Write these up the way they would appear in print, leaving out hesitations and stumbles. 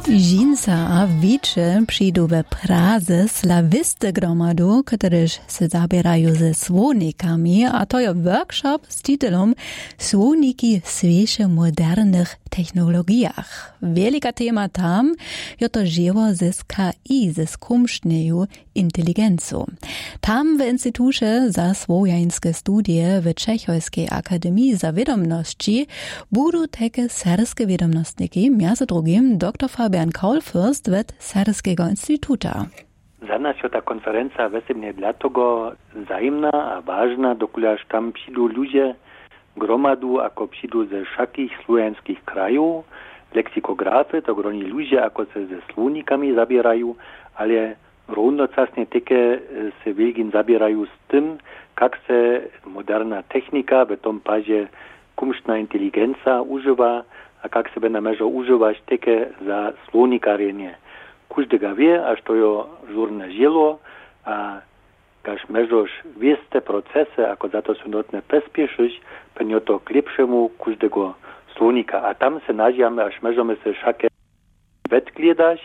Dżinsa a wicze przyjdą we Praze slawisty gromadu, którzy się zabierają ze słownikami, a to jest workshop z tytułem Słowniki w świecie modernych technologiach. Wielka tema tam jest to dzieło ze KI, ze sztuczną inteligencją. Tam w Instytucie za słowiańskie studie w Czechowskiej Akademii za Wiadomności będą takie serbskie wiadomostniki, między drugim dr Fabian Kaulfürst z Serskiego Instytuta. Za nas jest ta konferencja weselnie dlatego zajemna a ważna, dokulaż tam przyjdą ludzie gromadu, ako przyjdą ze wszelkich słowiańskich krajów, leksykografy, to groni ludzie, ako se ze słownikami zabierają, ale równocześnie takie se wielkim zabierają z tym, jak se moderna technika, w tym pazie sztuczna inteligencja używa, a jak se będzie można używać takie za słownikarenie. Każdego wie, aż to jest żurne dzieło, a każ możesz wiesz te procesy, ako za to są nutne pospieszyć, będzie to k lepszemu każdego słownika. A tam se nadziamy, aż możemy se wszakie wetgledać,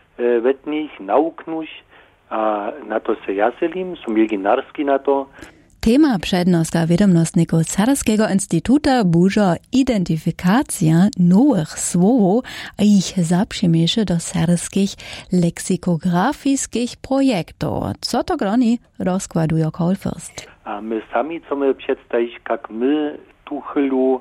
wet nich nauknąć, a na to se jaselim, są milginarski na to. Tema przednostka wiadomostników Serskiego Instytuta burza identyfikacja nowych słów a ich zaprzymiesze do serskich leksikografickich projektów. Co to groni rozkładuje Kaulfürst? A my sami chcemy przedstawić, jak my tu chylu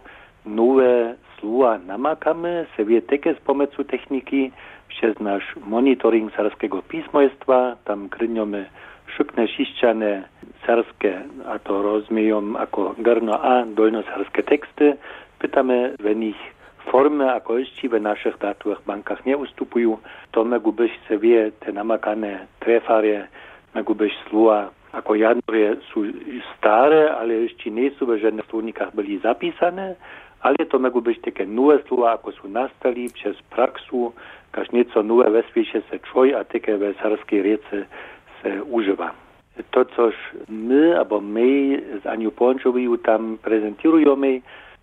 nowe słowa namakamy, se wie takie z pomocą techniki, przez nasz monitoring serskiego pismojstwa, tam kryniemy szybne ściszczane serskie, a to rozumieją jako górno a dolnoserskie teksty. Pytamy, w nich formy jakości w naszych datowych bankach nie ustupują, to mogą być sobie te namakane trefary, mogą być słowa jako jadnowie są stare, ale jeszcze nie są w żadnych słownikach byli zapisane, ale to mogą być takie nowe słowa, jako są nastali przez praksu, każ nieco nowe we świecie se czuje, a takie w serskiej rece se używa. To, což my, albo my z Aniu Pončovou tam prezentujemy,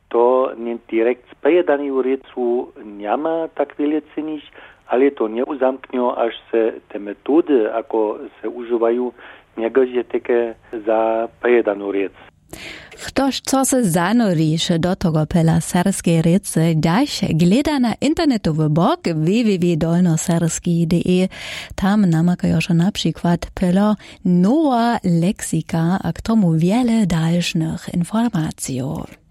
to nie direkt spejedaną recu nie ma tak wiele cenić, ale to nie uzamknie, aż se te metody, ako se używają, nie godzie takie za spejedaną rec. Ktoś, co se zanoriše do tego pela serskiej rece, daś gleda na internetowy blog www.dolnoserski.de. Tam namakają na przykład pela nowa leksika, a k tomu wiele dalszych informacji.